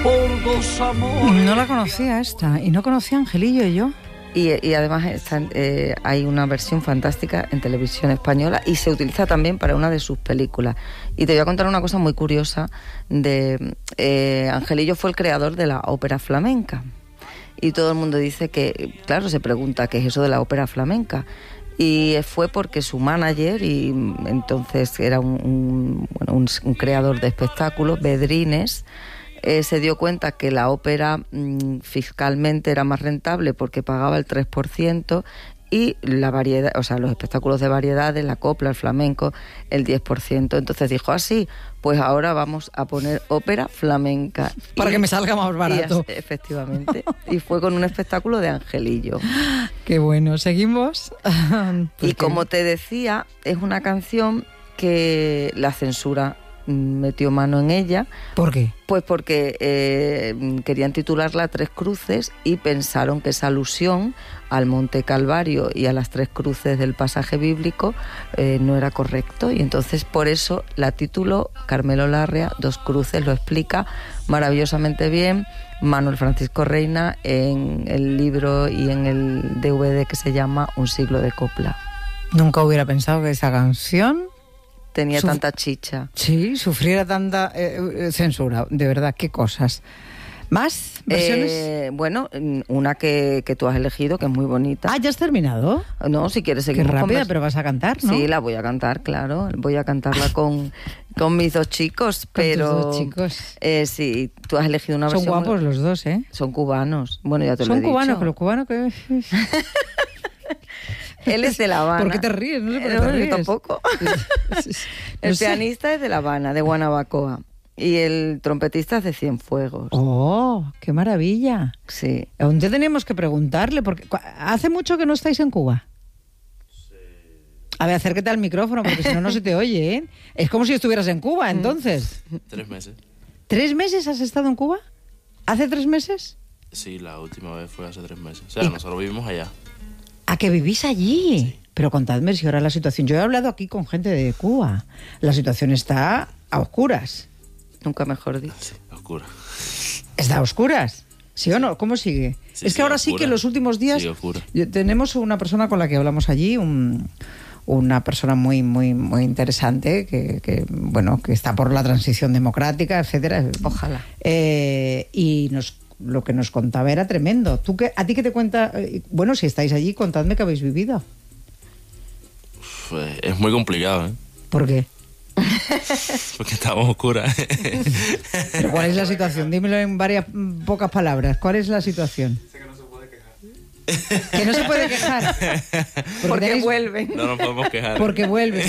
por dos amores. No la conocía esta, y no conocía a Angelillo y yo. Y además hay una versión fantástica en televisión española y se utiliza también para una de sus películas. Y te voy a contar una cosa muy curiosa. Angelillo fue el creador de la ópera flamenca. Y todo el mundo dice que, claro, se pregunta qué es eso de la ópera flamenca. Y fue porque su manager, y entonces era un creador de espectáculos, Bedrines, se dio cuenta que la ópera fiscalmente era más rentable porque pagaba el 3% y la variedad, o sea, los espectáculos de variedades, la copla, el flamenco, el 10%. Entonces dijo así, pues ahora vamos a poner ópera flamenca. Para que me salga más barato. Efectivamente. Y fue con un espectáculo de Angelillo. Qué bueno, ¿seguimos? Y como te decía, es una canción que la censura metió mano en ella. ¿Por qué? Pues porque querían titularla Tres Cruces y pensaron que esa alusión al Monte Calvario y a las tres cruces del pasaje bíblico no era correcto, y entonces por eso la tituló Carmelo Larrea, Dos Cruces. Lo explica maravillosamente bien Manuel Francisco Reina en el libro y en el DVD que se llama Un siglo de copla. Nunca hubiera pensado que esa canción tenía tanta chicha. Sí, sufriera tanta censura. De verdad, qué cosas. ¿Más versiones? Bueno, una que tú has elegido, que es muy bonita. Ah, ¿ya has terminado? No, si quieres seguir. Qué rápida, pero vas a cantar, ¿no? Sí, la voy a cantar, claro. Voy a cantarla con mis dos chicos, pero... Con tus dos chicos. Sí, tú has elegido una versión... Son guapos los dos, ¿eh? Son cubanos. Bueno, ya te lo he dicho. Son cubanos, pero cubanos que... Él es de La Habana. ¿Por qué te ríes? No sé por qué te ríes. Yo tampoco. El pianista es de La Habana, de Guanabacoa. Y el trompetista es de Cienfuegos. ¡Oh, qué maravilla! Sí. ¿Dónde tenemos que preguntarle? Porque ¿hace mucho que no estáis en Cuba? Sí. A ver, acércate al micrófono, porque si no, no se te oye, ¿eh? Es como si estuvieras en Cuba, entonces. 3 meses. ¿3 meses has estado en Cuba? ¿Hace 3 meses? Sí, la última vez fue hace 3 meses. O sea, nosotros vivimos allá. ¿A que vivís allí? Sí. Pero contadme si ahora la situación... Yo he hablado aquí con gente de Cuba. La situación está a oscuras. Nunca mejor dicho. Sí, oscura. ¿Está a oscuras? ¿Sí o no? ¿Cómo sigue? Sí, es que ahora sí que en los últimos días... Sí, oscura. Tenemos una persona con la que hablamos allí, una persona muy muy muy interesante que está por la transición democrática, etcétera. Ojalá. Y lo que nos contaba era tremendo. ¿A ti qué te cuenta? Bueno, si estáis allí, contadme qué habéis vivido. Es muy complicado, ¿eh? ¿Por qué? Porque estamos oscuras. ¿Pero cuál es la situación? Dímelo en pocas palabras. ¿Cuál es la situación? Sé que no se puede quejar. Que no se puede quejar. Porque vuelven. No nos podemos quejar. Porque vuelven.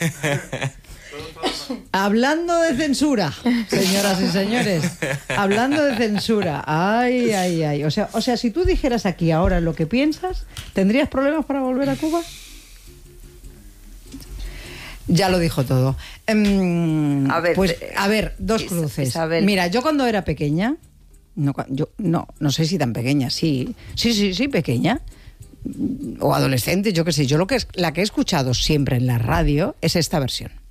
Hablando de censura, señoras y señores, hablando de censura, ay, ay, ay. O sea, si tú dijeras aquí ahora lo que piensas, ¿tendrías problemas para volver a Cuba? Ya lo dijo todo. A ver, Dos Cruces. Isabel. Mira, yo cuando era pequeña, no sé si tan pequeña, sí, pequeña, o adolescente, yo qué sé, la que he escuchado siempre en la radio es esta versión.